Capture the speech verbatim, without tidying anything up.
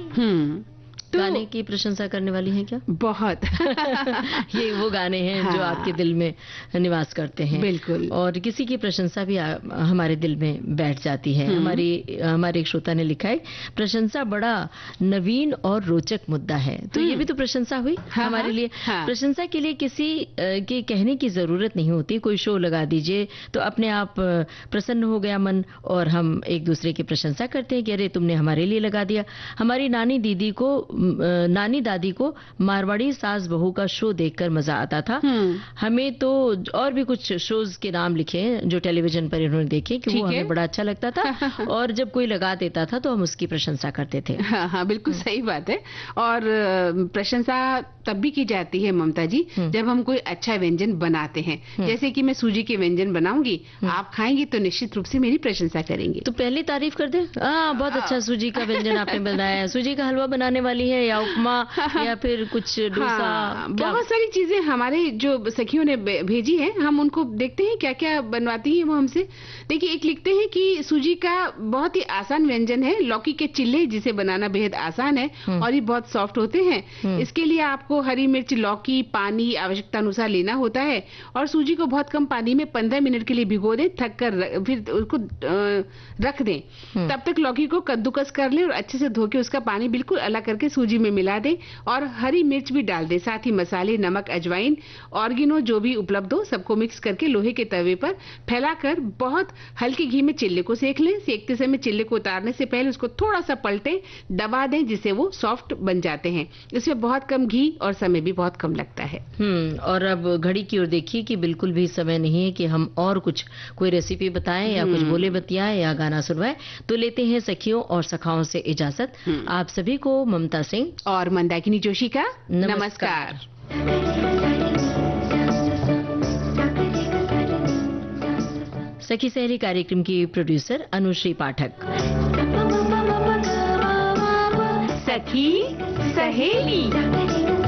हम्म तो गाने की प्रशंसा करने वाली हैं क्या? बहुत ये वो गाने हैं हाँ। जो आपके दिल में निवास करते हैं। बिल्कुल। और किसी की प्रशंसा भी आ, हमारे दिल में बैठ जाती है। हमारी हमारे एक श्रोता ने लिखा है, प्रशंसा बड़ा नवीन और रोचक मुद्दा है। तो ये भी तो प्रशंसा हुई हाँ, हमारे हाँ, लिए हाँ। प्रशंसा के लिए किसी के कहने की जरूरत नहीं होती। कोई शो लगा दीजिए तो अपने आप प्रसन्न हो गया मन, और हम एक दूसरे की प्रशंसा करते हैं कि अरे तुमने हमारे लिए लगा दिया। हमारी नानी दीदी को नानी दादी को मारवाड़ी सास बहू का शो देखकर मजा आता था। हमें तो और भी कुछ शोज के नाम लिखे हैं जो टेलीविजन पर इन्होंने देखे कि वो हमें बड़ा अच्छा लगता था और जब कोई लगा देता था तो हम उसकी प्रशंसा करते थे। हाँ हाँ बिल्कुल सही बात है। और प्रशंसा तब भी की जाती है ममता जी जब हम कोई अच्छा व्यंजन बनाते हैं। जैसे कि मैं सूजी के व्यंजन बनाऊंगी, आप खाएंगी तो निश्चित रूप से मेरी प्रशंसा करेंगे। तो पहले तारीफ कर दे, हाँ बहुत अच्छा सूजी का व्यंजन आपने बनाया है। सूजी का हलवा बनाने वाली है या उपमा या फिर कुछ डोसा? हाँ, बहुत सारी चीजें हमारे जो सखियों ने भेजी है, हम उनको देखते हैं क्या क्या बनवाती है वो हमसे। देखिए एक लिखते हैं कि सूजी का बहुत ही आसान व्यंजन है लौकी के चिल्ले, जिसे बनाना बेहद आसान है और ये बहुत सॉफ्ट होते हैं। इसके लिए आपको हरी मिर्च, लौकी, पानी आवश्यकता अनुसार लेना होता है और सूजी को बहुत कम पानी में पंद्रह मिनट के लिए भिगो दें, थक कर फिर उसको रख दें। तब तक लौकी को कद्दूकस कर लें और अच्छे से धो के उसका पानी बिल्कुल अलग करके सूजी में मिला दें और हरी मिर्च भी डाल दें। साथ ही मसाले, नमक, अजवाइन, ऑर्गेनो जो भी उपलब्ध हो सबको मिक्स करके लोहे के तवे पर फैलाकर बहुत हल्के घी में चिल्ले को सेक लें। सेकते समय चिल्ले को उतारने से पहले उसको थोड़ा सा पलटें, दबा दें जिससे वो सॉफ्ट बन जाते हैं। इसमें बहुत कम घी और समय भी बहुत कम लगता है। हम्म और अब घड़ी की ओर देखिए कि बिल्कुल भी समय नहीं है कि हम और कुछ कोई रेसिपी बताएं या कुछ बोले बतियाएं या गाना सुनवाएं। तो लेते हैं सखियों और सखाओं से इजाजत। आप सभी को ममता सिंह और मंदाकिनी जोशी का नमस्कार, नमस्कार। सखी सहेली कार्यक्रम की प्रोड्यूसर अनुश्री पाठक। सखी सहेली।